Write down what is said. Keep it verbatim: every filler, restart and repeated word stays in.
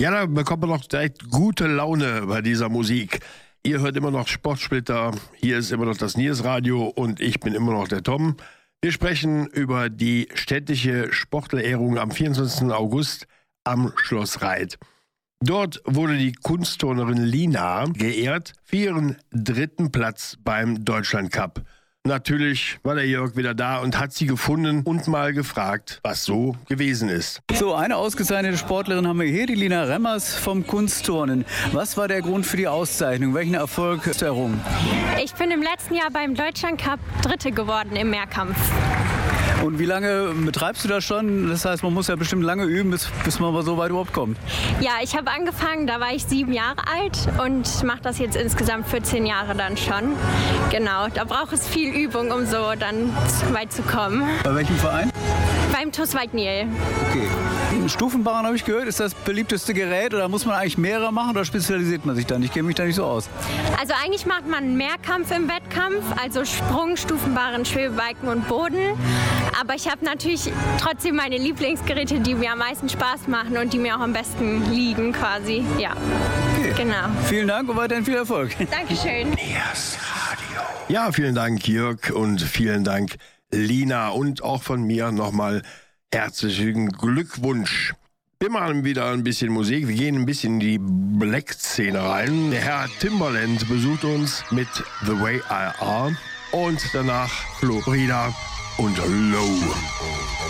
Ja, da bekommt man doch direkt gute Laune bei dieser Musik. Ihr hört immer noch Sportsplitter, hier ist immer noch das Niersradio und ich bin immer noch der Tom. Wir sprechen über die städtische Sportlerehrung am vierundzwanzigsten August am Schloss Reit. Dort wurde die Kunstturnerin Lina geehrt für ihren dritten Platz beim Deutschlandcup. Natürlich war der Jörg wieder da und hat sie gefunden und mal gefragt, was so gewesen ist. So, eine ausgezeichnete Sportlerin haben wir hier, die Lina Remmers vom Kunstturnen. Was war der Grund für die Auszeichnung? Welchen Erfolg ist errungen? Ich bin im letzten Jahr beim Deutschlandcup Dritte geworden im Mehrkampf. Und wie lange betreibst du das schon? Das heißt, man muss ja bestimmt lange üben, bis, bis man mal so weit überhaupt kommt. Ja, ich habe angefangen, da war ich sieben Jahre alt und mache das jetzt insgesamt vierzehn Jahre dann schon. Genau, da braucht es viel Übung, um so dann weit zu kommen. Bei welchem Verein? Beim TuS Waldnil. Okay. Stufenbarren habe ich gehört, ist das beliebteste Gerät oder muss man eigentlich mehrere machen oder spezialisiert man sich dann? Ich kenne mich da nicht so aus. Also eigentlich macht man Mehrkampf im Wettkampf, also Sprung, Stufenbarren, Schwebebalken und Boden. Aber ich habe natürlich trotzdem meine Lieblingsgeräte, die mir am meisten Spaß machen und die mir auch am besten liegen quasi. Ja, okay. Genau. Vielen Dank und weiterhin viel Erfolg. Dankeschön. Niersradio. Ja, vielen Dank Jörg und vielen Dank Lina und auch von mir nochmal herzlichen Glückwunsch. Wir machen wieder ein bisschen Musik. Wir gehen ein bisschen in die Black-Szene rein. Der Herr Timbaland besucht uns mit The Way I Are und danach Florida und Low.